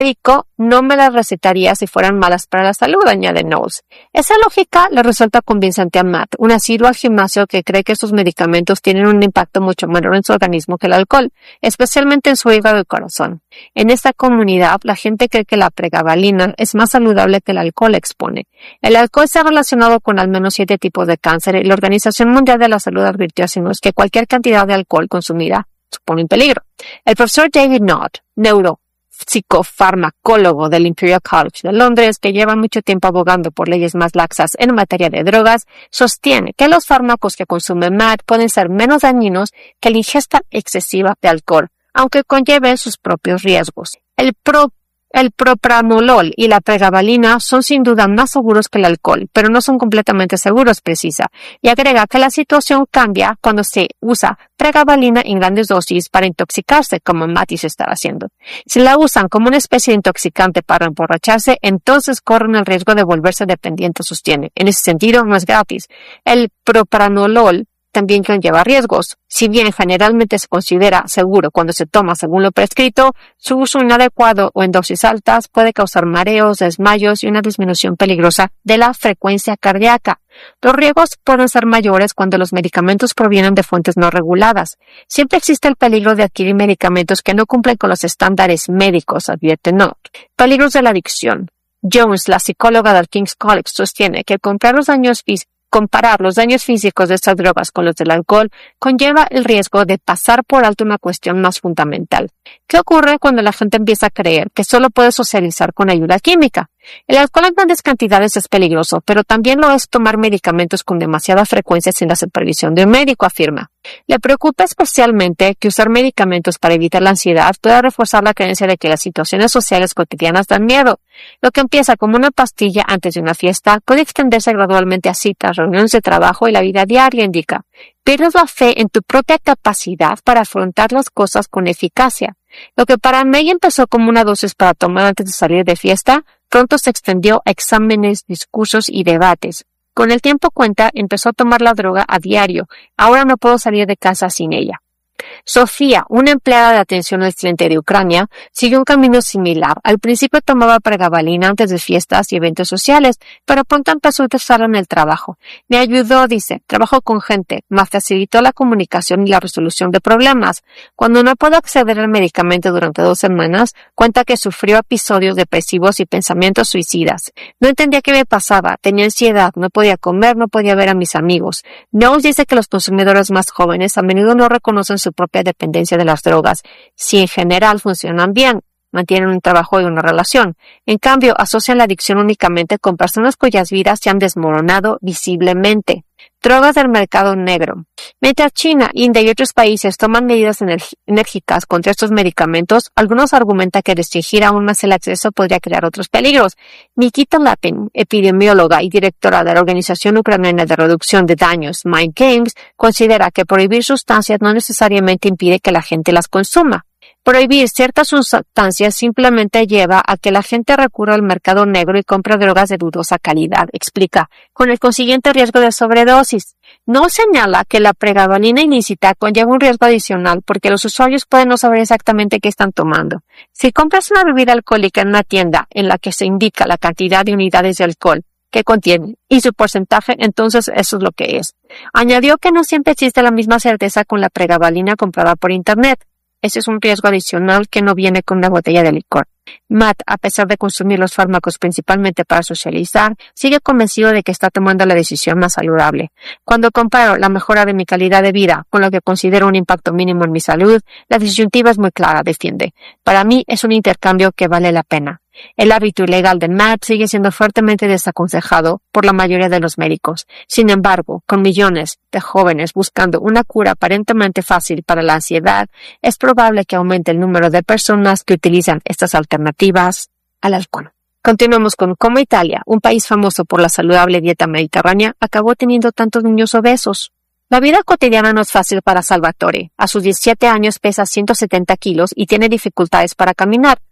médico no me las recetaría si fueran malas para la salud, añade Knowles. Esa lógica le resulta convincente a Matt, un asiduo al gimnasio que cree que estos medicamentos tienen un impacto mucho menor en su organismo que el alcohol, especialmente en su hígado y corazón. En esta comunidad, la gente cree que la pregabalina es más saludable que el alcohol expone. El alcohol está relacionado con al menos 7 tipos de cáncer y la Organización Mundial de la Salud advirtió hace años que cualquier cantidad de alcohol consumida supone un peligro. El profesor David Nott, psicofarmacólogo del Imperial College de Londres, que lleva mucho tiempo abogando por leyes más laxas en materia de drogas, sostiene que los fármacos que consume Matt pueden ser menos dañinos que la ingesta excesiva de alcohol, aunque conlleve sus propios riesgos. El propranolol y la pregabalina son sin duda más seguros que el alcohol, pero no son completamente seguros, precisa, y agrega que la situación cambia cuando se usa pregabalina en grandes dosis para intoxicarse, como Mattis está haciendo. Si la usan como una especie de intoxicante para emborracharse, entonces corren el riesgo de volverse dependientes, sostiene. En ese sentido, no es gratis. El propranolol también conlleva riesgos. Si bien generalmente se considera seguro cuando se toma según lo prescrito, su uso inadecuado o en dosis altas puede causar mareos, desmayos y una disminución peligrosa de la frecuencia cardíaca. Los riesgos pueden ser mayores cuando los medicamentos provienen de fuentes no reguladas. Siempre existe el peligro de adquirir medicamentos que no cumplen con los estándares médicos, advierte Nott. Peligros de la adicción. Jones, la psicóloga del King's College, sostiene que comparar los daños físicos de estas drogas con los del alcohol conlleva el riesgo de pasar por alto una cuestión más fundamental. ¿Qué ocurre cuando la gente empieza a creer que solo puede socializar con ayuda química? El alcohol en grandes cantidades es peligroso, pero también lo es tomar medicamentos con demasiada frecuencia sin la supervisión de un médico, afirma. Le preocupa especialmente que usar medicamentos para evitar la ansiedad pueda reforzar la creencia de que las situaciones sociales cotidianas dan miedo. Lo que empieza como una pastilla antes de una fiesta puede extenderse gradualmente a citas, reuniones de trabajo y la vida diaria, indica. Pierdes la fe en tu propia capacidad para afrontar las cosas con eficacia. Lo que para May empezó como una dosis para tomar antes de salir de fiesta, pronto se extendió a exámenes, discursos y debates. Con el tiempo cuenta, empezó a tomar la droga a diario. Ahora no puedo salir de casa sin ella. Sofía, una empleada de atención al cliente de Ucrania, siguió un camino similar. Al principio tomaba pregabalina antes de fiestas y eventos sociales, pero pronto empezó a usarla en el trabajo. Me ayudó, dice, trabajo con gente, me facilitó la comunicación y la resolución de problemas. Cuando no pudo acceder al medicamento durante 2 semanas, cuenta que sufrió episodios depresivos y pensamientos suicidas. No entendía qué me pasaba, tenía ansiedad, no podía comer, no podía ver a mis amigos. Knowles dice que los consumidores más jóvenes a menudo no reconocen su propia dependencia de las drogas, si en general funcionan bien, mantienen un trabajo y una relación. En cambio, asocian la adicción únicamente con personas cuyas vidas se han desmoronado visiblemente. Drogas del mercado negro. Mientras China, India y otros países toman medidas enérgicas contra estos medicamentos, algunos argumentan que restringir aún más el acceso podría crear otros peligros. Nikita Lapin, epidemióloga y directora de la Organización Ucraniana de Reducción de Daños, Mind Games, considera que prohibir sustancias no necesariamente impide que la gente las consuma. Prohibir ciertas sustancias simplemente lleva a que la gente recurra al mercado negro y compre drogas de dudosa calidad, explica, con el consiguiente riesgo de sobredosis. No señala que la pregabalina ilícita conlleva un riesgo adicional porque los usuarios pueden no saber exactamente qué están tomando. Si compras una bebida alcohólica en una tienda en la que se indica la cantidad de unidades de alcohol que contiene y su porcentaje, entonces eso es lo que es. Añadió que no siempre existe la misma certeza con la pregabalina comprada por Internet. Ese es un riesgo adicional que no viene con una botella de licor. Matt, a pesar de consumir los fármacos principalmente para socializar, sigue convencido de que está tomando la decisión más saludable. Cuando comparo la mejora de mi calidad de vida con lo que considero un impacto mínimo en mi salud, la disyuntiva es muy clara, defiende. Para mí es un intercambio que vale la pena. El hábito ilegal de Matt sigue siendo fuertemente desaconsejado por la mayoría de los médicos. Sin embargo, con millones de jóvenes buscando una cura aparentemente fácil para la ansiedad, es probable que aumente el número de personas que utilizan estas alternativas al alcohol. Continuamos con cómo Italia, un país famoso por la saludable dieta mediterránea, acabó teniendo tantos niños obesos. La vida cotidiana no es fácil para Salvatore. A sus 17 años pesa 170 kilos y tiene dificultades para caminar.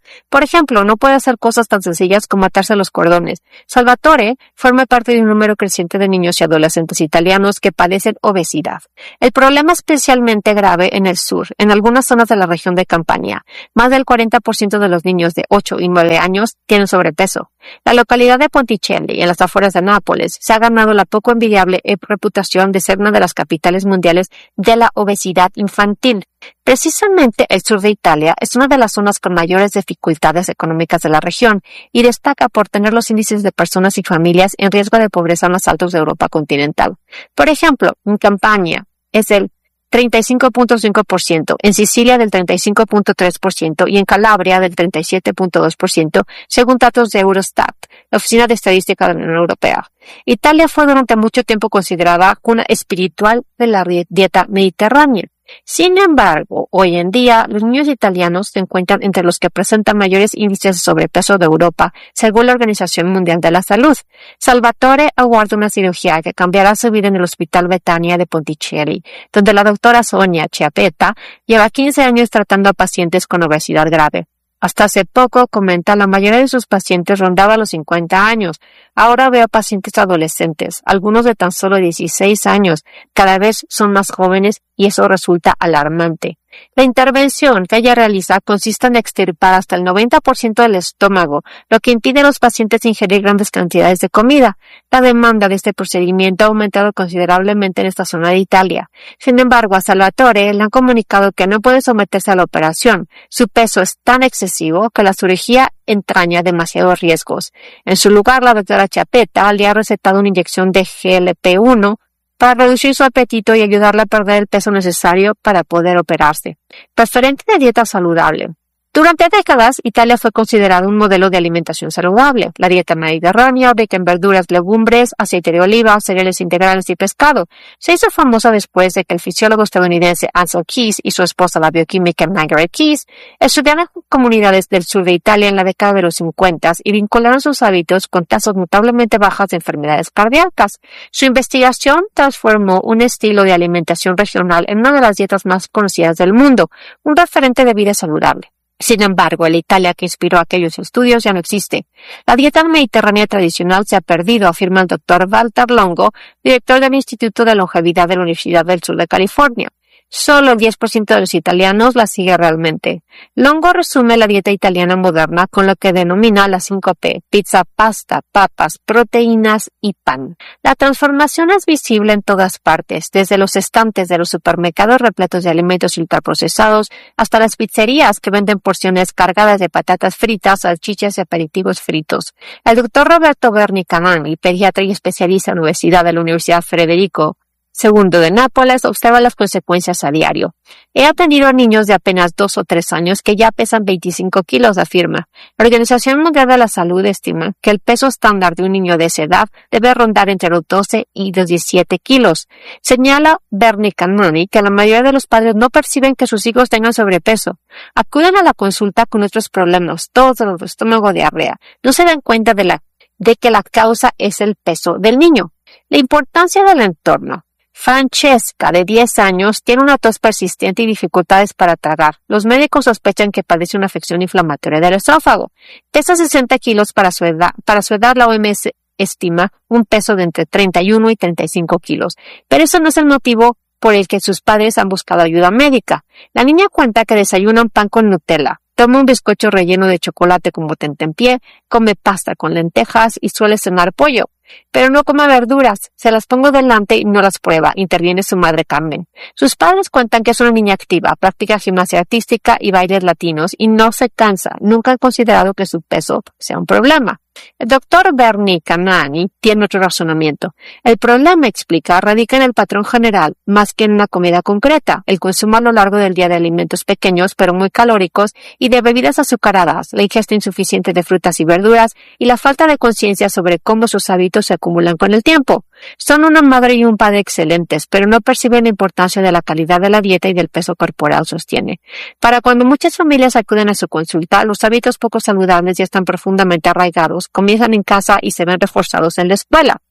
Por ejemplo, no puede hacer cosas tan sencillas como atarse los cordones. Salvatore forma parte de un número creciente de niños y adolescentes italianos que padecen obesidad. El problema es especialmente grave en el sur, en algunas zonas de la región de Campania. Más del 40% de los niños de 8 y 9 años tienen sobrepeso. La localidad de Ponticelli, en las afueras de Nápoles, se ha ganado la poco envidiable reputación de ser una de las capitales mundiales de la obesidad infantil. Precisamente el sur de Italia es una de las zonas con mayores dificultades económicas de la región y destaca por tener los índices de personas y familias en riesgo de pobreza más altos de Europa continental. Por ejemplo, en Campania es el 35.5%, en Sicilia del 35.3% y en Calabria del 37.2%, según datos de Eurostat, la Oficina de Estadística de la Unión Europea. Italia fue durante mucho tiempo considerada cuna espiritual de la dieta mediterránea. Sin embargo, hoy en día, los niños italianos se encuentran entre los que presentan mayores índices de sobrepeso de Europa, según la Organización Mundial de la Salud. Salvatore aguarda una cirugía que cambiará su vida en el Hospital Betania de Ponticelli, donde la doctora Sonia Chiappetta lleva 15 años tratando a pacientes con obesidad grave. Hasta hace poco, comenta, la mayoría de sus pacientes rondaba los 50 años. Ahora veo pacientes adolescentes, algunos de tan solo 16 años. Cada vez son más jóvenes y eso resulta alarmante. La intervención que ella realiza consiste en extirpar hasta el 90% del estómago, lo que impide a los pacientes ingerir grandes cantidades de comida. La demanda de este procedimiento ha aumentado considerablemente en esta zona de Italia. Sin embargo, a Salvatore le han comunicado que no puede someterse a la operación. Su peso es tan excesivo que la cirugía entraña demasiados riesgos. En su lugar, la doctora Chiappetta le ha recetado una inyección de GLP-1 para reducir su apetito y ayudarle a perder el peso necesario para poder operarse. Referente de dieta saludable. Durante décadas, Italia fue considerada un modelo de alimentación saludable. La dieta mediterránea, rica en verduras, legumbres, aceite de oliva, cereales integrales y pescado. Se hizo famosa después de que el fisiólogo estadounidense Ansel Keys y su esposa, la bioquímica Margaret Keys, estudiaron comunidades del sur de Italia en la década de los 50 y vincularon sus hábitos con tasas notablemente bajas de enfermedades cardíacas. Su investigación transformó un estilo de alimentación regional en una de las dietas más conocidas del mundo, un referente de vida saludable. Sin embargo, la Italia que inspiró aquellos estudios ya no existe. La dieta mediterránea tradicional se ha perdido, afirma el Dr. Walter Longo, director del Instituto de Longevidad de la Universidad del Sur de California. Solo el 10% de los italianos la sigue realmente. Longo resume la dieta italiana moderna con lo que denomina las 5P: pizza, pasta, papas, proteínas y pan. La transformación es visible en todas partes, desde los estantes de los supermercados repletos de alimentos ultraprocesados hasta las pizzerías que venden porciones cargadas de patatas fritas, salchichas y aperitivos fritos. El doctor Roberto Berni Canani, pediatra y especialista en obesidad de la Universidad Federico II de Nápoles, observa las consecuencias a diario. He atendido a niños de apenas 2 o 3 años que ya pesan 25 kilos, afirma. La Organización Mundial de la Salud estima que el peso estándar de un niño de esa edad debe rondar entre los 12 y los 17 kilos. Señala Berni Canoni que la mayoría de los padres no perciben que sus hijos tengan sobrepeso. Acuden a la consulta con otros problemas, tos, dolor de estómago, diarrea. No se dan cuenta de que la causa es el peso del niño. La importancia del entorno. Francesca, de 10 años, tiene una tos persistente y dificultades para tragar. Los médicos sospechan que padece una afección inflamatoria del esófago. Pesa 60 kilos para su edad. Para su edad, la OMS estima un peso de entre 31 y 35 kilos. Pero eso no es el motivo por el que sus padres han buscado ayuda médica. La niña cuenta que desayuna un pan con Nutella, toma un bizcocho relleno de chocolate con tentempié, come pasta con lentejas y suele cenar pollo. Pero no come verduras, se las pongo delante y no las prueba, interviene su madre Carmen. Sus padres cuentan que es una niña activa, practica gimnasia artística y bailes latinos y no se cansa, nunca han considerado que su peso sea un problema. El doctor Berni Canani tiene otro razonamiento. El problema, explica, radica en el patrón general, más que en una comida concreta, el consumo a lo largo del día de alimentos pequeños pero muy calóricos y de bebidas azucaradas, la ingesta insuficiente de frutas y verduras y la falta de conciencia sobre cómo sus hábitos se acumulan con el tiempo. Son una madre y un padre excelentes, pero no perciben la importancia de la calidad de la dieta y del peso corporal, sostiene. Para cuando muchas familias acuden a su consulta, los hábitos poco saludables ya están profundamente arraigados, comienzan en casa y se ven reforzados en la escuela.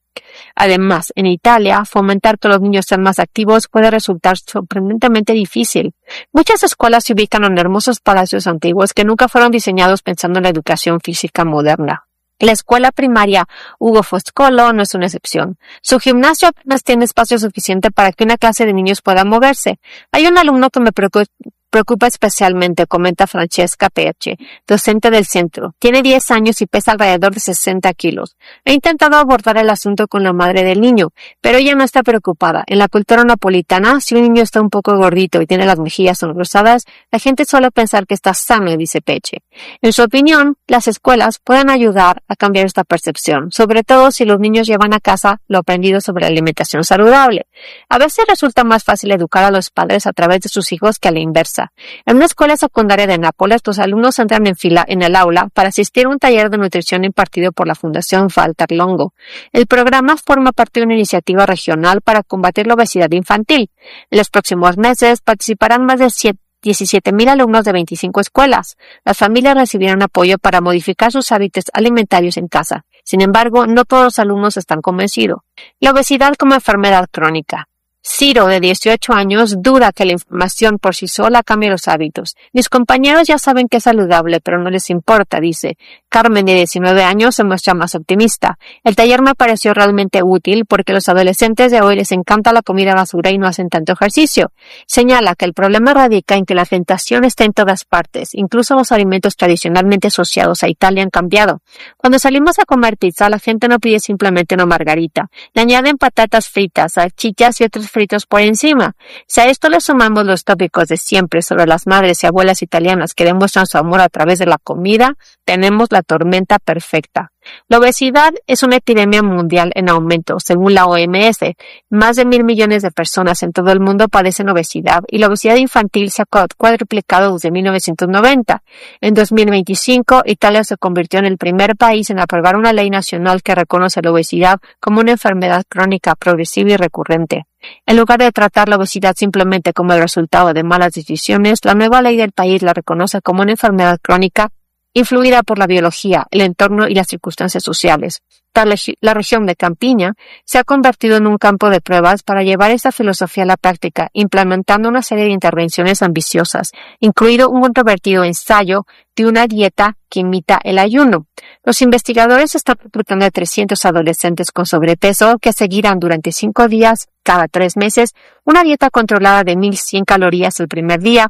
Además, en Italia, fomentar que los niños sean más activos puede resultar sorprendentemente difícil. Muchas escuelas se ubican en hermosos palacios antiguos que nunca fueron diseñados pensando en la educación física moderna. La escuela primaria Ugo Foscolo no es una excepción. Su gimnasio apenas tiene espacio suficiente para que una clase de niños pueda moverse. Hay un alumno que me preocupa especialmente, comenta Francesca Perche, docente del centro. Tiene 10 años y pesa alrededor de 60 kilos. He intentado abordar el asunto con la madre del niño, pero ella no está preocupada. En la cultura napolitana, si un niño está un poco gordito y tiene las mejillas sonrosadas, la gente suele pensar que está sano, dice Peche. En su opinión, las escuelas pueden ayudar a cambiar esta percepción, sobre todo si los niños llevan a casa lo aprendido sobre la alimentación saludable. A veces resulta más fácil educar a los padres a través de sus hijos que a la inversa. En una escuela secundaria de Nápoles, los alumnos entran en fila en el aula para asistir a un taller de nutrición impartido por la Fundación Walter Longo. El programa forma parte de una iniciativa regional para combatir la obesidad infantil. En los próximos meses participarán más de 17,000 alumnos de 25 escuelas. Las familias recibirán apoyo para modificar sus hábitos alimentarios en casa. Sin embargo, no todos los alumnos están convencidos. La obesidad como enfermedad crónica. Ciro, de 18 años, duda que la información por sí sola cambie los hábitos. Mis compañeros ya saben que es saludable, pero no les importa, dice. Carmen, de 19 años, se muestra más optimista. El taller me pareció realmente útil porque a los adolescentes de hoy les encanta la comida basura y no hacen tanto ejercicio. Señala que el problema radica en que la tentación está en todas partes. Incluso los alimentos tradicionalmente asociados a Italia han cambiado. Cuando salimos a comer pizza, la gente no pide simplemente una margarita. Le añaden patatas fritas, salchichas y otros fritos por encima. Si a esto le sumamos los tópicos de siempre sobre las madres y abuelas italianas que demuestran su amor a través de la comida, tenemos la tormenta perfecta. La obesidad es una epidemia mundial en aumento, según la OMS. Más de 1,000 millones de personas en todo el mundo padecen obesidad y la obesidad infantil se ha cuadruplicado desde 1990. En 2025, Italia se convirtió en el primer país en aprobar una ley nacional que reconoce la obesidad como una enfermedad crónica progresiva y recurrente. En lugar de tratar la obesidad simplemente como el resultado de malas decisiones, la nueva ley del país la reconoce como una enfermedad crónica influida por la biología, el entorno y las circunstancias sociales. La región de Campiña se ha convertido en un campo de pruebas para llevar esta filosofía a la práctica, implementando una serie de intervenciones ambiciosas, incluido un controvertido ensayo de una dieta que imita el ayuno. Los investigadores están reclutando a 300 adolescentes con sobrepeso que seguirán durante 5 días, cada 3 meses, una dieta controlada de 1,100 calorías el primer día,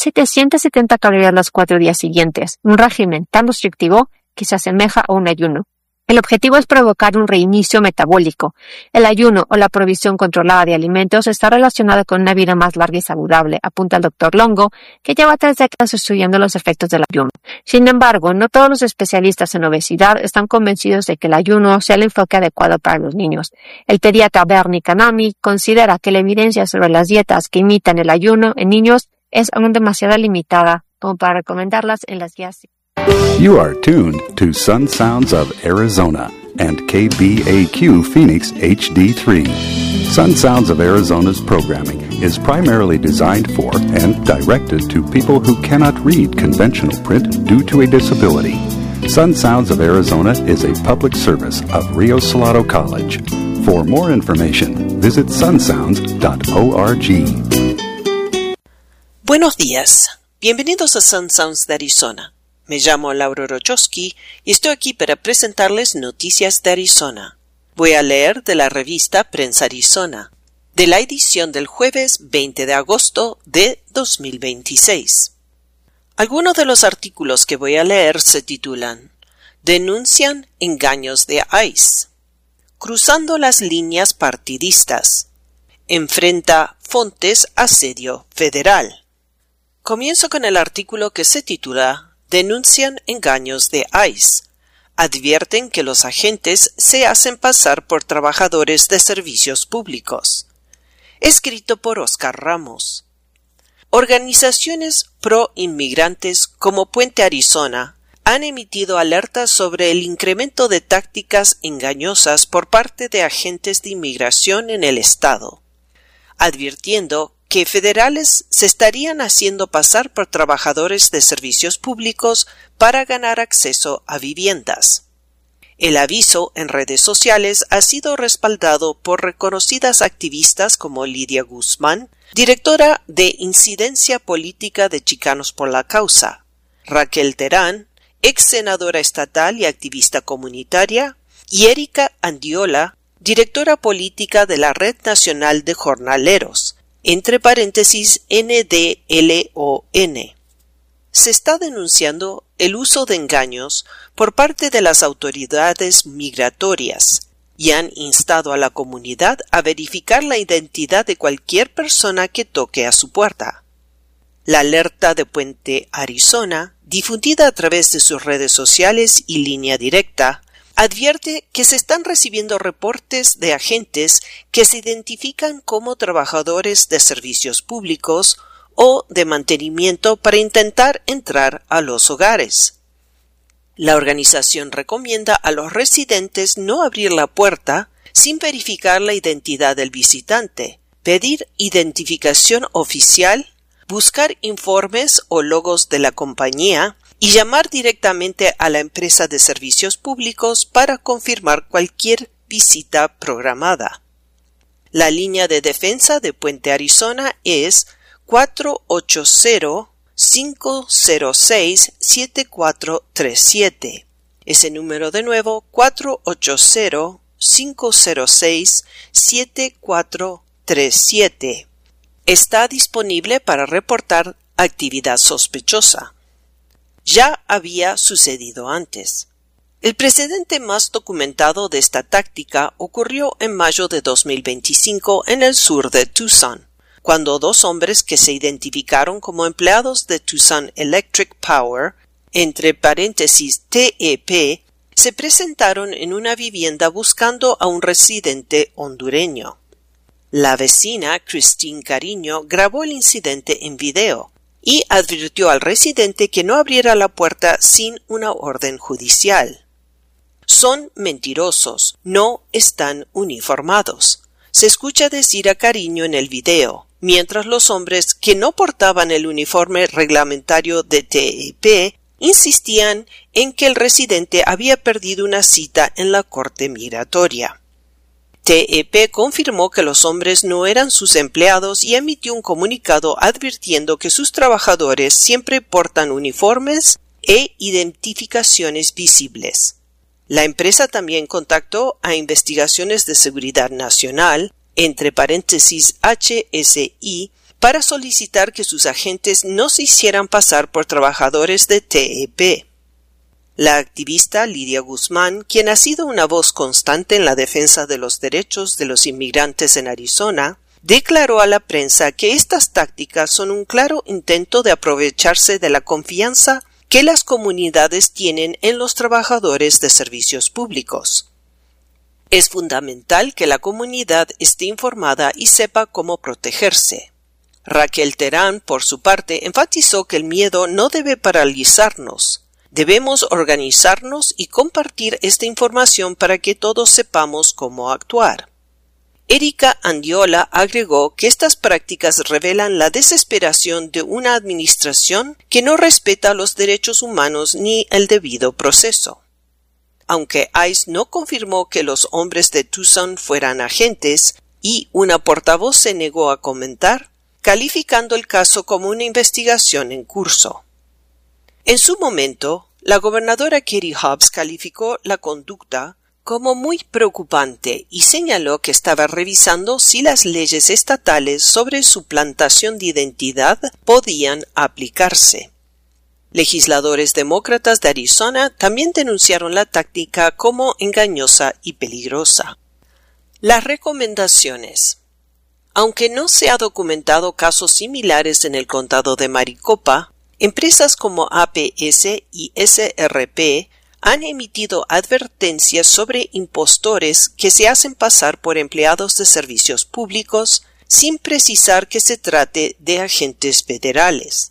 770 calorías los 4 días siguientes, un régimen tan restrictivo que se asemeja a un ayuno. El objetivo es provocar un reinicio metabólico. El ayuno o la provisión controlada de alimentos está relacionada con una vida más larga y saludable, apunta el Dr. Longo, que lleva 3 décadas estudiando los efectos del ayuno. Sin embargo, no todos los especialistas en obesidad están convencidos de que el ayuno sea el enfoque adecuado para los niños. El pediatra Bernie Canami considera que la evidencia sobre las dietas que imitan el ayuno en niños es aún demasiado limitada como para recomendarlas en las guías. You are tuned to Sun Sounds of Arizona and KBAQ Phoenix HD3. Sun Sounds of Arizona's programming is primarily designed for and directed to people who cannot read conventional print due to a disability. Sun Sounds of Arizona is a public service of Rio Salado College. For more information, visit sunsounds.org. Buenos días. Bienvenidos a Sun Sounds de Arizona. Me llamo Laura Rochowski y estoy aquí para presentarles noticias de Arizona. Voy a leer de la revista Prensa Arizona, de la edición del jueves 20 de agosto de 2026. Algunos de los artículos que voy a leer se titulan Denuncian engaños de ICE, Cruzando las líneas partidistas, Enfrenta Fontes asedio federal. Comienzo con el artículo que se titula Denuncian engaños de ICE. Advierten que los agentes se hacen pasar por trabajadores de servicios públicos. Escrito por Oscar Ramos. Organizaciones pro-inmigrantes como Puente Arizona han emitido alertas sobre el incremento de tácticas engañosas por parte de agentes de inmigración en el estado, advirtiendo que federales se estarían haciendo pasar por trabajadores de servicios públicos para ganar acceso a viviendas. El aviso en redes sociales ha sido respaldado por reconocidas activistas como Lidia Guzmán, directora de Incidencia Política de Chicanos por la Causa, Raquel Terán, ex senadora estatal y activista comunitaria, y Erika Andiola, directora política de la Red Nacional de Jornaleros, entre paréntesis NDLON. Se está denunciando el uso de engaños por parte de las autoridades migratorias y han instado a la comunidad a verificar la identidad de cualquier persona que toque a su puerta. La alerta de Puente Arizona, difundida a través de sus redes sociales y línea directa, advierte que se están recibiendo reportes de agentes que se identifican como trabajadores de servicios públicos o de mantenimiento para intentar entrar a los hogares. La organización recomienda a los residentes no abrir la puerta sin verificar la identidad del visitante, pedir identificación oficial, buscar informes o logos de la compañía y llamar directamente a la empresa de servicios públicos para confirmar cualquier visita programada. La línea de defensa de Puente Arizona es 480-506-7437. Ese número de nuevo, 480-506-7437. Está disponible para reportar actividad sospechosa. Ya había sucedido antes. El precedente más documentado de esta táctica ocurrió en mayo de 2025 en el sur de Tucson, cuando dos hombres que se identificaron como empleados de Tucson Electric Power, entre paréntesis TEP, se presentaron en una vivienda buscando a un residente hondureño. La vecina, Christine Cariño, grabó el incidente en video y advirtió al residente que no abriera la puerta sin una orden judicial. Son mentirosos, no están uniformados, se escucha decir a Cariño en el video, mientras los hombres que no portaban el uniforme reglamentario de TEP insistían en que el residente había perdido una cita en la corte migratoria. TEP confirmó que los hombres no eran sus empleados y emitió un comunicado advirtiendo que sus trabajadores siempre portan uniformes e identificaciones visibles. La empresa también contactó a Investigaciones de Seguridad Nacional, entre paréntesis HSI, para solicitar que sus agentes no se hicieran pasar por trabajadores de TEP. La activista Lidia Guzmán, quien ha sido una voz constante en la defensa de los derechos de los inmigrantes en Arizona, declaró a la prensa que estas tácticas son un claro intento de aprovecharse de la confianza que las comunidades tienen en los trabajadores de servicios públicos. Es fundamental que la comunidad esté informada y sepa cómo protegerse. Raquel Terán, por su parte, enfatizó que el miedo no debe paralizarnos. Debemos organizarnos y compartir esta información para que todos sepamos cómo actuar. Erika Andiola agregó que estas prácticas revelan la desesperación de una administración que no respeta los derechos humanos ni el debido proceso. Aunque ICE no confirmó que los hombres de Tucson fueran agentes y una portavoz se negó a comentar, calificando el caso como una investigación en curso. En su momento, la gobernadora Katie Hobbs calificó la conducta como muy preocupante y señaló que estaba revisando si las leyes estatales sobre suplantación de identidad podían aplicarse. Legisladores demócratas de Arizona también denunciaron la táctica como engañosa y peligrosa. Las recomendaciones. Aunque no se ha documentado casos similares en el condado de Maricopa, empresas como APS y SRP han emitido advertencias sobre impostores que se hacen pasar por empleados de servicios públicos sin precisar que se trate de agentes federales.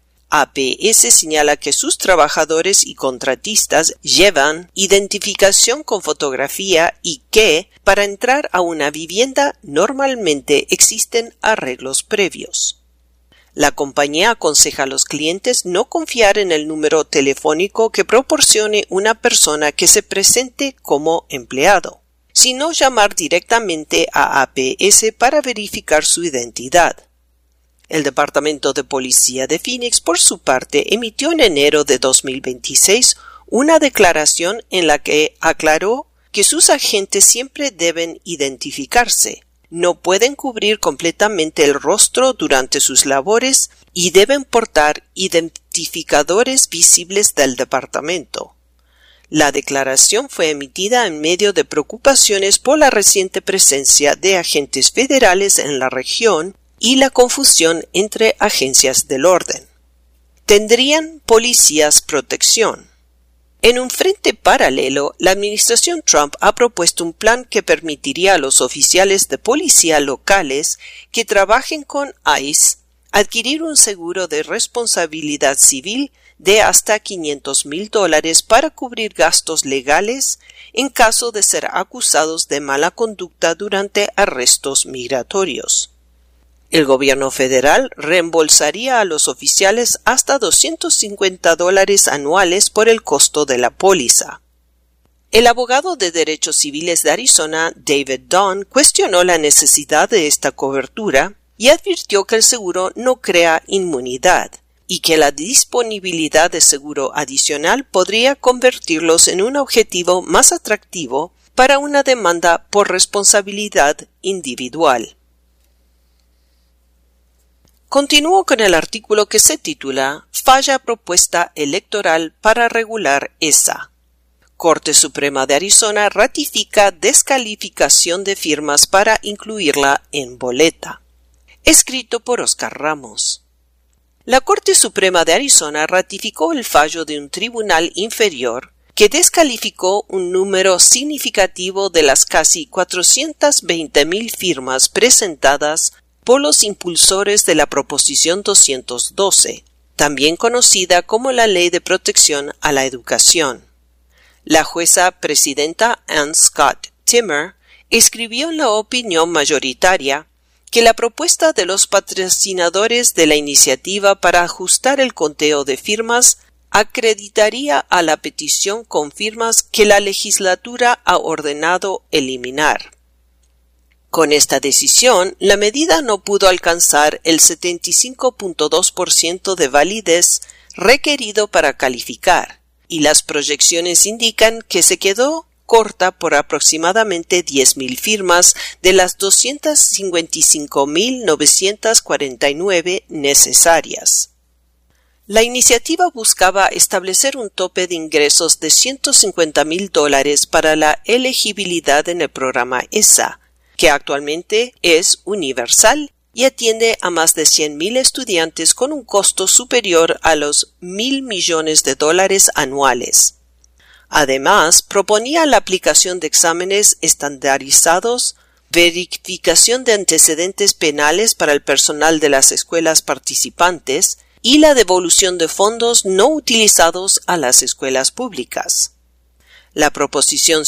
APS señala que sus trabajadores y contratistas llevan identificación con fotografía y que, para entrar a una vivienda, normalmente existen arreglos previos. La compañía aconseja a los clientes no confiar en el número telefónico que proporcione una persona que se presente como empleado, sino llamar directamente a APS para verificar su identidad. El Departamento de Policía de Phoenix, por su parte, emitió en enero de 2026 una declaración en la que aclaró que sus agentes siempre deben identificarse. No pueden cubrir completamente el rostro durante sus labores y deben portar identificadores visibles del departamento. La declaración fue emitida en medio de preocupaciones por la reciente presencia de agentes federales en la región y la confusión entre agencias del orden. ¿Tendrían policías protección? En un frente paralelo, la administración Trump ha propuesto un plan que permitiría a los oficiales de policía locales que trabajen con ICE adquirir un seguro de responsabilidad civil de hasta $500,000 para cubrir gastos legales en caso de ser acusados de mala conducta durante arrestos migratorios. El gobierno federal reembolsaría a los oficiales hasta $250 anuales por el costo de la póliza. El abogado de derechos civiles de Arizona, David Dunn, cuestionó la necesidad de esta cobertura y advirtió que el seguro no crea inmunidad y que la disponibilidad de seguro adicional podría convertirlos en un objetivo más atractivo para una demanda por responsabilidad individual. Continúo con el artículo que se titula Falla propuesta electoral para regular ESA. Corte Suprema de Arizona ratifica descalificación de firmas para incluirla en boleta. Escrito por Oscar Ramos. La Corte Suprema de Arizona ratificó el fallo de un tribunal inferior que descalificó un número significativo de las casi 420,000 firmas presentadas por los impulsores de la Proposición 212, también conocida como la Ley de Protección a la Educación. La jueza presidenta Ann Scott Timmer escribió en la opinión mayoritaria que la propuesta de los patrocinadores de la iniciativa para ajustar el conteo de firmas acreditaría a la petición con firmas que la legislatura ha ordenado eliminar. Con esta decisión, la medida no pudo alcanzar el 75.2% de validez requerido para calificar, y las proyecciones indican que se quedó corta por aproximadamente 10,000 firmas de las 255,949 necesarias. La iniciativa buscaba establecer un tope de ingresos de $150,000 para la elegibilidad en el programa ESA, que actualmente es universal y atiende a más de 100,000 estudiantes con un costo superior a los $1,000 millones anuales. Además, proponía la aplicación de exámenes estandarizados, verificación de antecedentes penales para el personal de las escuelas participantes y la devolución de fondos no utilizados a las escuelas públicas. La Proposición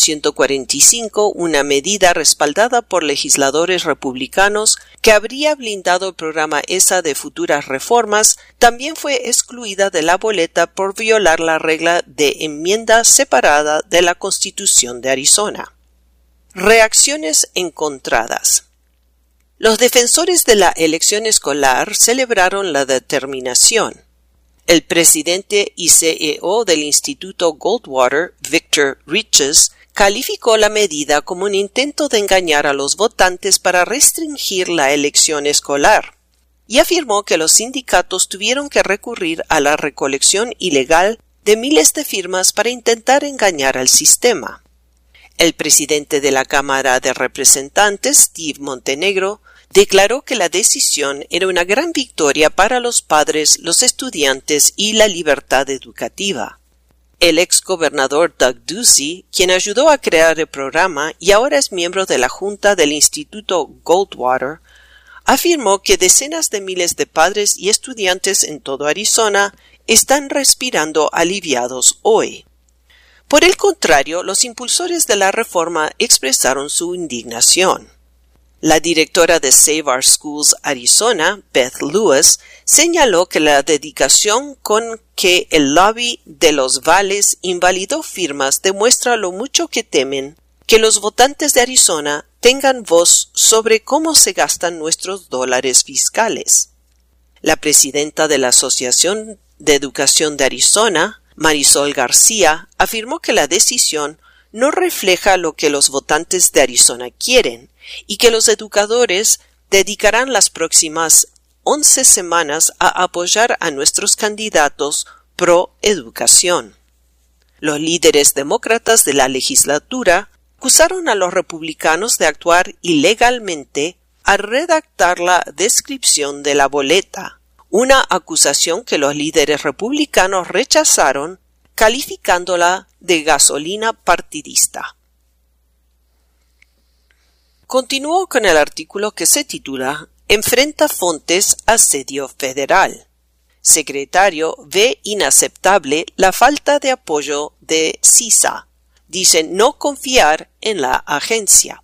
145, una medida respaldada por legisladores republicanos que habría blindado el programa ESA de futuras reformas, también fue excluida de la boleta por violar la regla de enmienda separada de la Constitución de Arizona. Reacciones encontradas. Los defensores de la elección escolar celebraron la determinación. El presidente y CEO del Instituto Goldwater, Victor Riches, calificó la medida como un intento de engañar a los votantes para restringir la elección escolar y afirmó que los sindicatos tuvieron que recurrir a la recolección ilegal de miles de firmas para intentar engañar al sistema. El presidente de la Cámara de Representantes, Steve Montenegro, declaró que la decisión era una gran victoria para los padres, los estudiantes y la libertad educativa. El exgobernador Doug Ducey, quien ayudó a crear el programa y ahora es miembro de la junta del Instituto Goldwater, afirmó que decenas de miles de padres y estudiantes en todo Arizona están respirando aliviados hoy. Por el contrario, los impulsores de la reforma expresaron su indignación. La directora de Save Our Schools Arizona, Beth Lewis, señaló que la dedicación con que el lobby de los vales invalidó firmas demuestra lo mucho que temen que los votantes de Arizona tengan voz sobre cómo se gastan nuestros dólares fiscales. La presidenta de la Asociación de Educación de Arizona, Marisol García, afirmó que la decisión no refleja lo que los votantes de Arizona quieren y que los educadores dedicarán las próximas 11 semanas a apoyar a nuestros candidatos pro educación. Los líderes demócratas de la legislatura acusaron a los republicanos de actuar ilegalmente al redactar la descripción de la boleta, una acusación que los líderes republicanos rechazaron, calificándola de gasolina partidista. Continuó con el artículo que se titula Enfrenta Fontes a asedio federal. Secretario ve inaceptable la falta de apoyo de CISA. Dice no confiar en la agencia.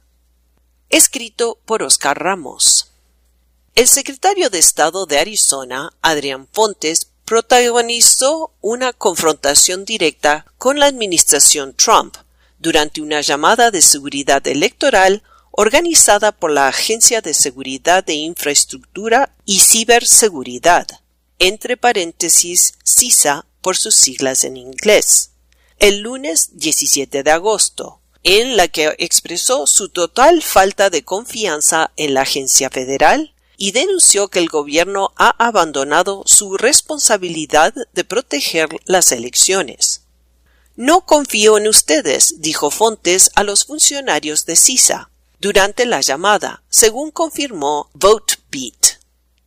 Escrito por Oscar Ramos. El secretario de Estado de Arizona, Adrián Fontes, protagonizó una confrontación directa con la administración Trump durante una llamada de seguridad electoral organizada por la Agencia de Seguridad de Infraestructura y Ciberseguridad, entre paréntesis CISA por sus siglas en inglés, el lunes 17 de agosto, en la que expresó su total falta de confianza en la agencia federal y denunció que el gobierno ha abandonado su responsabilidad de proteger las elecciones. No confío en ustedes, dijo Fontes a los funcionarios de CISA durante la llamada, según confirmó VoteBeat.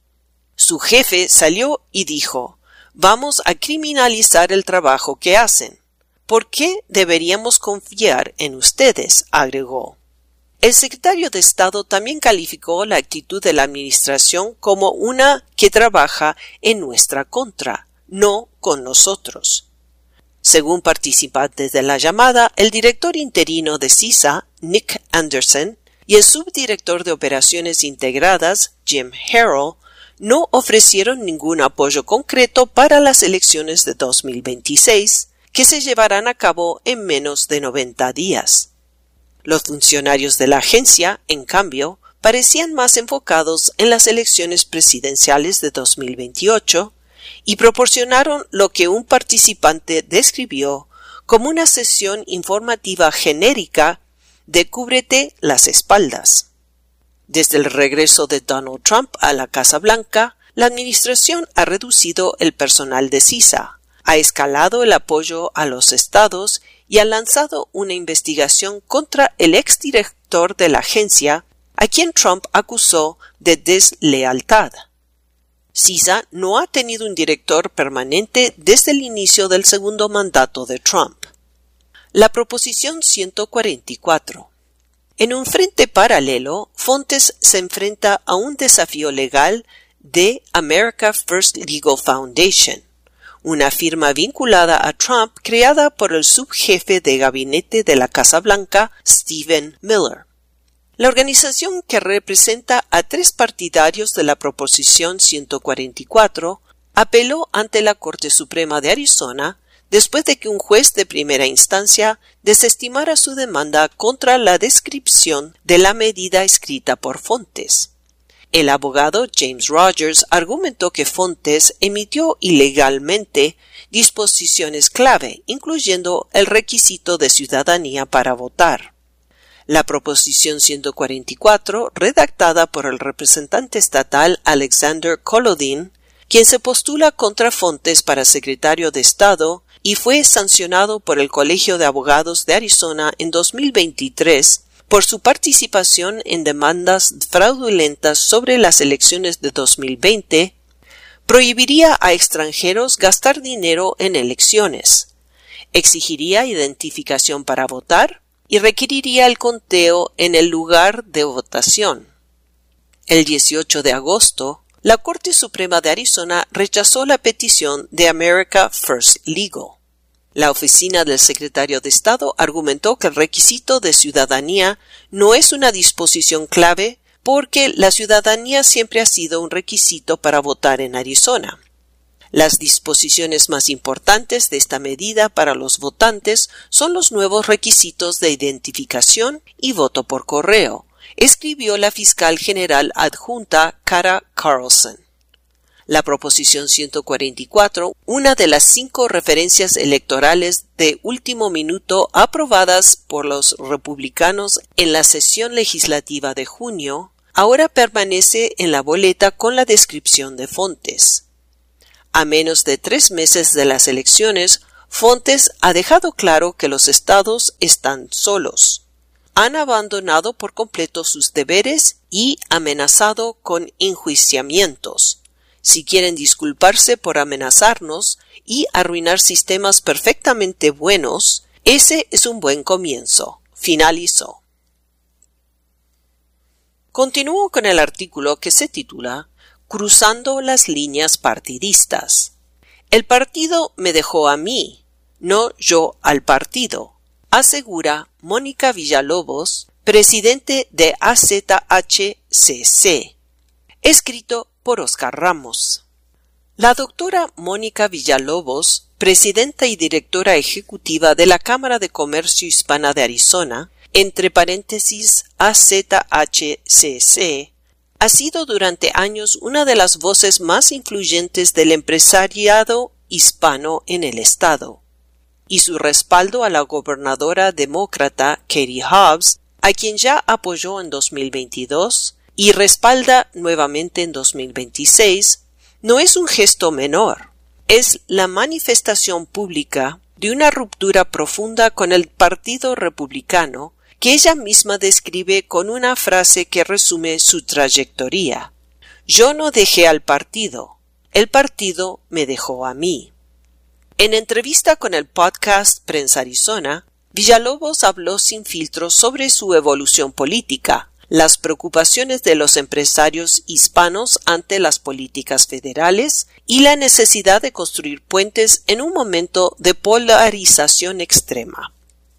Su jefe salió y dijo, vamos a criminalizar el trabajo que hacen. ¿Por qué deberíamos confiar en ustedes?, agregó. El secretario de Estado también calificó la actitud de la administración como una que trabaja en nuestra contra, no con nosotros. Según participantes de la llamada, el director interino de CISA, Nick Anderson, y el subdirector de Operaciones Integradas, Jim Harrell, no ofrecieron ningún apoyo concreto para las elecciones de 2026, que se llevarán a cabo en menos de 90 días. Los funcionarios de la agencia, en cambio, parecían más enfocados en las elecciones presidenciales de 2028 y proporcionaron lo que un participante describió como una sesión informativa genérica de cúbrete las espaldas. Desde el regreso de Donald Trump a la Casa Blanca, la administración ha reducido el personal de CISA, ha escalado el apoyo a los estados y ha lanzado una investigación contra el exdirector de la agencia, a quien Trump acusó de deslealtad. CISA no ha tenido un director permanente desde el inicio del segundo mandato de Trump. La Proposición 144. En un frente paralelo, Fontes se enfrenta a un desafío legal de America First Legal Foundation, una firma vinculada a Trump creada por el subjefe de gabinete de la Casa Blanca, Stephen Miller. La organización, que representa a 3 partidarios de la Proposición 144, apeló ante la Corte Suprema de Arizona después de que un juez de primera instancia desestimara su demanda contra la descripción de la medida escrita por Fontes. El abogado James Rogers argumentó que Fontes emitió ilegalmente disposiciones clave, incluyendo el requisito de ciudadanía para votar. La Proposición 144, redactada por el representante estatal Alexander Kolodin, quien se postula contra Fontes para secretario de Estado y fue sancionado por el Colegio de Abogados de Arizona en 2023 por su participación en demandas fraudulentas sobre las elecciones de 2020, prohibiría a extranjeros gastar dinero en elecciones, exigiría identificación para votar y requeriría el conteo en el lugar de votación. El 18 de agosto, la Corte Suprema de Arizona rechazó la petición de America First Legal. La oficina del secretario de Estado argumentó que el requisito de ciudadanía no es una disposición clave porque la ciudadanía siempre ha sido un requisito para votar en Arizona. Las disposiciones más importantes de esta medida para los votantes son los nuevos requisitos de identificación y voto por correo, escribió la fiscal general adjunta Cara Carlson. La Proposición 144, una de las 5 referencias electorales de último minuto aprobadas por los republicanos en la sesión legislativa de junio, ahora permanece en la boleta con la descripción de Fontes. A menos de 3 meses de las elecciones, Fontes ha dejado claro que los estados están solos. Han abandonado por completo sus deberes y amenazado con enjuiciamientos. Si quieren disculparse por amenazarnos y arruinar sistemas perfectamente buenos, ese es un buen comienzo, finalizó. Continúo con el artículo que se titula Cruzando las líneas partidistas. El partido me dejó a mí, no yo al partido, asegura Mónica Villalobos, presidente de AZHCC. Escrito por Oscar Ramos. La doctora Mónica Villalobos, presidenta y directora ejecutiva de la Cámara de Comercio Hispana de Arizona, entre paréntesis AZHCC, ha sido durante años una de las voces más influyentes del empresariado hispano en el estado, y su respaldo a la gobernadora demócrata Katie Hobbs, a quien ya apoyó en 2022 y respalda nuevamente en 2026, no es un gesto menor. Es la manifestación pública de una ruptura profunda con el Partido Republicano que ella misma describe con una frase que resume su trayectoria. Yo no dejé al partido, el partido me dejó a mí. En entrevista con el podcast Prensa Arizona, Villalobos habló sin filtros sobre su evolución política, las preocupaciones de los empresarios hispanos ante las políticas federales y la necesidad de construir puentes en un momento de polarización extrema.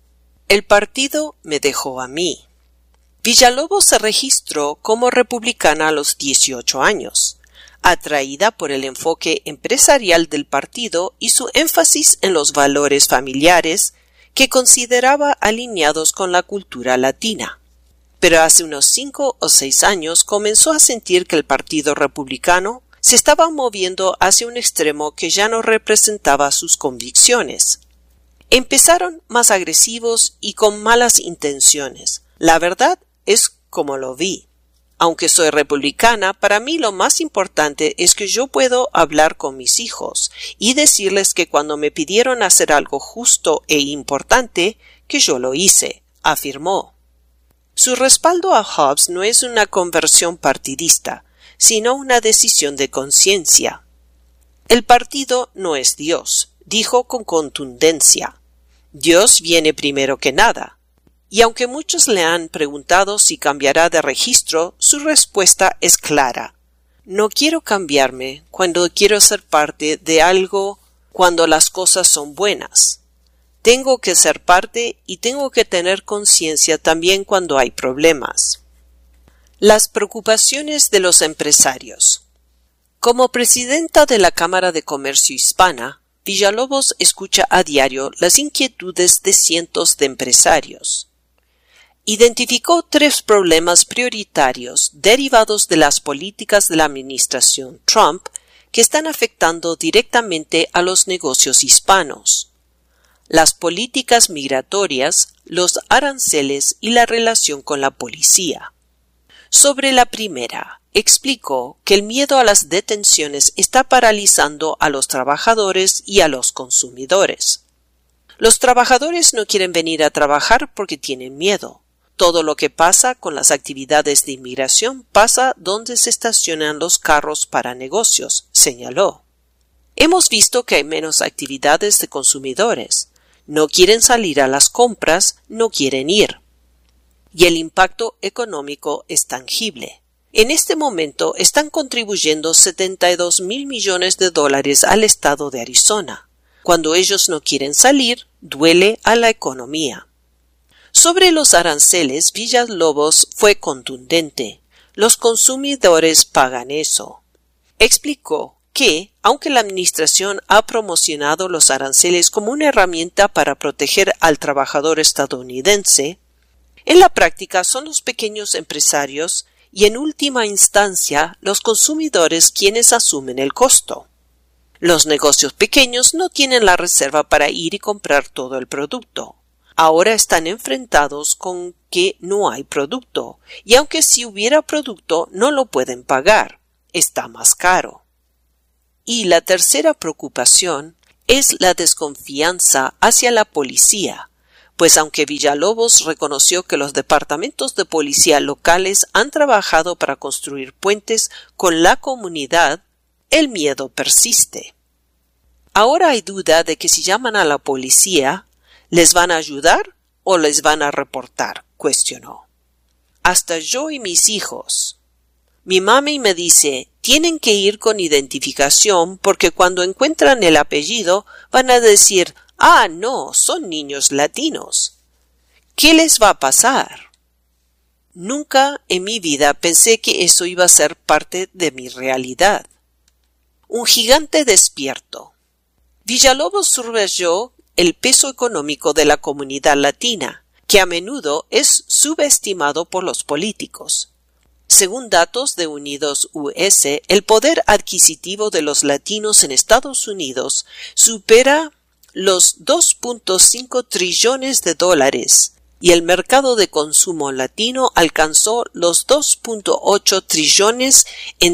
El partido me dejó a mí. Villalobos se registró como republicana a los 18 años, atraída por el enfoque empresarial del partido y su énfasis en los valores familiares que consideraba alineados con la cultura latina. Pero hace unos 5 o 6 años comenzó a sentir que el Partido Republicano se estaba moviendo hacia un extremo que ya no representaba sus convicciones. Empezaron más agresivos y con malas intenciones. La verdad es como lo vi. Aunque soy republicana, para mí lo más importante es que yo puedo hablar con mis hijos y decirles que cuando me pidieron hacer algo justo e importante, que yo lo hice, afirmó. Su respaldo a Hobbs no es una conversión partidista, sino una decisión de conciencia. El partido no es Dios, dijo con contundencia. Dios viene primero que nada. Y aunque muchos le han preguntado si cambiará de registro, su respuesta es clara. No quiero cambiarme cuando quiero ser parte de algo cuando las cosas son buenas. Tengo que ser parte y tengo que tener conciencia también cuando hay problemas. Las preocupaciones de los empresarios. Como presidenta de la Cámara de Comercio Hispana, Villalobos escucha a diario las inquietudes de cientos de empresarios. Identificó 3 problemas prioritarios derivados de las políticas de la administración Trump que están afectando directamente a los negocios hispanos: las políticas migratorias, los aranceles y la relación con la policía. Sobre la primera, explicó que el miedo a las detenciones está paralizando a los trabajadores y a los consumidores. Los trabajadores no quieren venir a trabajar porque tienen miedo. Todo lo que pasa con las actividades de inmigración pasa donde se estacionan los carros para negocios, señaló. Hemos visto que hay menos actividades de consumidores. No quieren salir a las compras, no quieren ir. Y el impacto económico es tangible. En este momento están contribuyendo $72,000 millones al estado de Arizona. Cuando ellos no quieren salir, duele a la economía. Sobre los aranceles, Villalobos fue contundente. los consumidores pagan eso. Explicó que, aunque la administración ha promocionado los aranceles como una herramienta para proteger al trabajador estadounidense, en la práctica son los pequeños empresarios y, en última instancia, los consumidores quienes asumen el costo. Los negocios pequeños no tienen la reserva para ir y comprar todo el producto. Ahora están enfrentados con que no hay producto, y aunque si hubiera producto no lo pueden pagar. Está más caro. Y la tercera preocupación es la desconfianza hacia la policía, pues aunque Villalobos reconoció que los departamentos de policía locales han trabajado para construir puentes con la comunidad, el miedo persiste. Ahora hay duda de que si llaman a la policía, ¿les van a ayudar o les van a reportar?, cuestionó. Hasta yo y mis hijos. Mi mami me dice, tienen que ir con identificación porque cuando encuentran el apellido van a decir, ah, no, son niños latinos. ¿Qué les va a pasar? Nunca en mi vida pensé que eso iba a ser parte de mi realidad. Un gigante despierto. Villalobos subrayó el peso económico de la comunidad latina, que a menudo es subestimado por los políticos. Según datos de Unidos US, el poder adquisitivo de los latinos en Estados Unidos supera los 2.5 trillones de dólares y el mercado de consumo latino alcanzó los 2.8 trillones en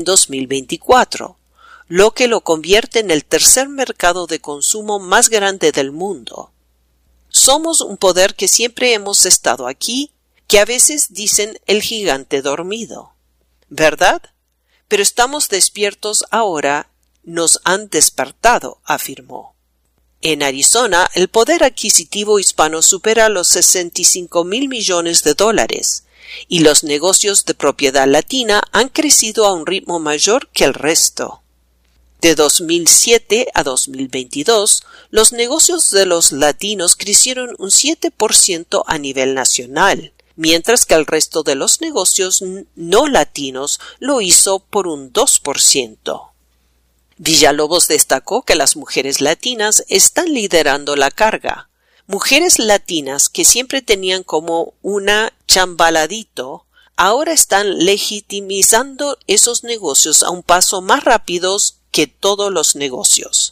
2024, lo que lo convierte en el tercer mercado de consumo más grande del mundo. Somos un poder que siempre hemos estado aquí, que a veces dicen el gigante dormido. ¿Verdad? Pero estamos despiertos ahora, nos han despertado, afirmó. En Arizona, el poder adquisitivo hispano supera los 65,000 millones de dólares, y los negocios de propiedad latina han crecido a un ritmo mayor que el resto. De 2007 a 2022, los negocios de los latinos crecieron un 7% a nivel nacional, mientras que el resto de los negocios no latinos lo hizo por un 2%. Villalobos destacó que las mujeres latinas están liderando la carga. Mujeres latinas que siempre tenían como una chambaladito, ahora están legitimizando esos negocios a un paso más rápido que todos los negocios.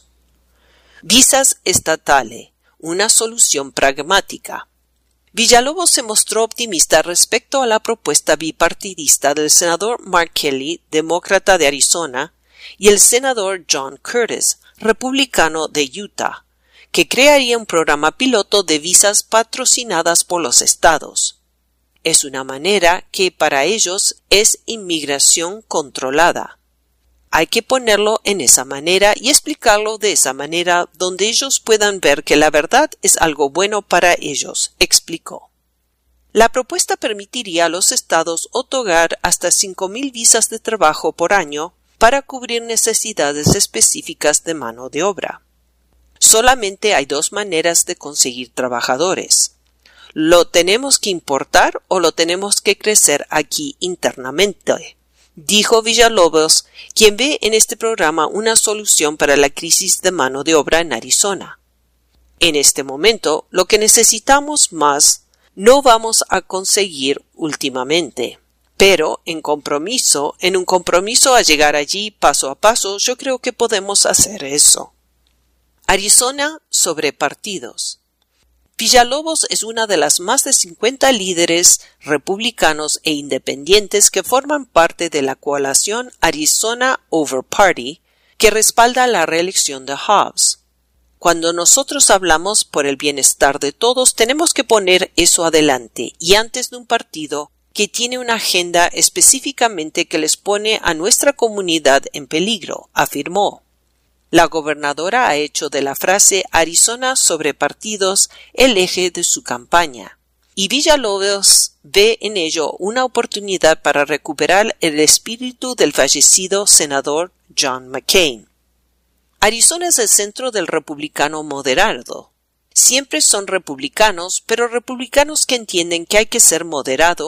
Visas estatales, una solución pragmática. Villalobos se mostró optimista respecto a la propuesta bipartidista del senador Mark Kelly, demócrata de Arizona, y el senador John Curtis, republicano de Utah, que crearía un programa piloto de visas patrocinadas por los estados. Es una manera que para ellos es inmigración controlada. Hay que ponerlo en esa manera y explicarlo de esa manera donde ellos puedan ver que la verdad es algo bueno para ellos, explicó. La propuesta permitiría a los estados otorgar hasta 5,000 visas de trabajo por año para cubrir necesidades específicas de mano de obra. Solamente hay dos maneras de conseguir trabajadores. ¿Lo tenemos que importar o lo tenemos que crecer aquí internamente?, dijo Villalobos, quien ve en este programa una solución para la crisis de mano de obra en Arizona. En este momento, lo que necesitamos más no vamos a conseguir últimamente, pero en un compromiso a llegar allí paso a paso, yo creo que podemos hacer eso. Arizona sobre partidos. Villalobos es una de las más de 50 líderes republicanos e independientes que forman parte de la coalición Arizona Over Party, que respalda la reelección de Hobbs. Cuando nosotros hablamos por el bienestar de todos, tenemos que poner eso adelante y antes de un partido que tiene una agenda específicamente que les pone a nuestra comunidad en peligro, afirmó. La gobernadora ha hecho de la frase Arizona sobre partidos el eje de su campaña, y Villalobos ve en ello una oportunidad para recuperar el espíritu del fallecido senador John McCain. Arizona es el centro del republicano moderado. Siempre son republicanos, pero republicanos que entienden que hay que ser moderado,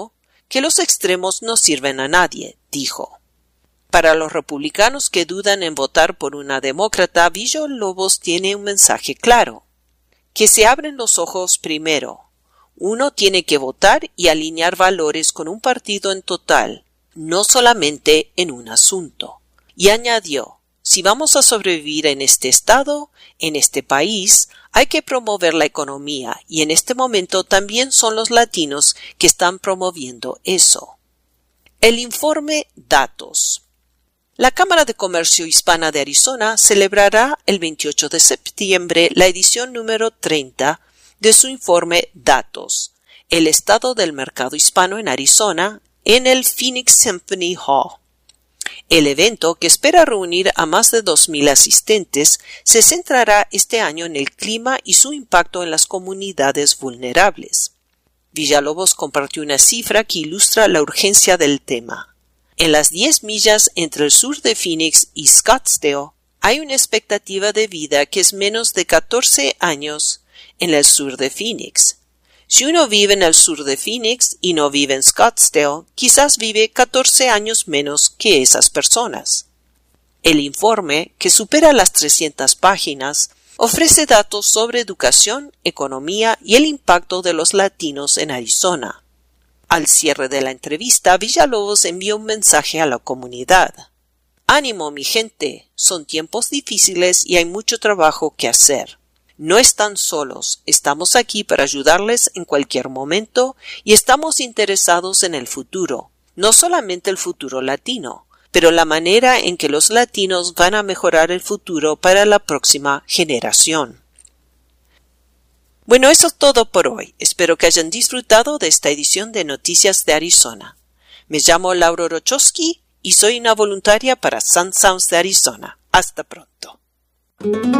que los extremos no sirven a nadie, dijo. Para los republicanos que dudan en votar por una demócrata, Villalobos tiene un mensaje claro. Que se abren los ojos primero. Uno tiene que votar y alinear valores con un partido en total, no solamente en un asunto. Y añadió, si vamos a sobrevivir en este estado, en este país, hay que promover la economía y en este momento también son los latinos que están promoviendo eso. El informe Datos. La Cámara de Comercio Hispana de Arizona celebrará el 28 de septiembre la edición número 30 de su informe Datos, el estado del mercado hispano en Arizona, en el Phoenix Symphony Hall. El evento, que espera reunir a más de 2,000 asistentes, se centrará este año en el clima y su impacto en las comunidades vulnerables. Villalobos compartió una cifra que ilustra la urgencia del tema. En las 10 millas entre el sur de Phoenix y Scottsdale, hay una expectativa de vida que es menos de 14 años en el sur de Phoenix. Si uno vive en el sur de Phoenix y no vive en Scottsdale, quizás vive 14 años menos que esas personas. El informe, que supera las 300 páginas, ofrece datos sobre educación, economía y el impacto de los latinos en Arizona. Al cierre de la entrevista, Villalobos envió un mensaje a la comunidad. Ánimo, mi gente, son tiempos difíciles y hay mucho trabajo que hacer. No están solos, estamos aquí para ayudarles en cualquier momento y estamos interesados en el futuro, no solamente el futuro latino, pero la manera en que los latinos van a mejorar el futuro para la próxima generación. Bueno, eso es todo por hoy. Espero que hayan disfrutado de esta edición de Noticias de Arizona. Me llamo Laura Rochowski y soy una voluntaria para Sun Sounds de Arizona. Hasta pronto.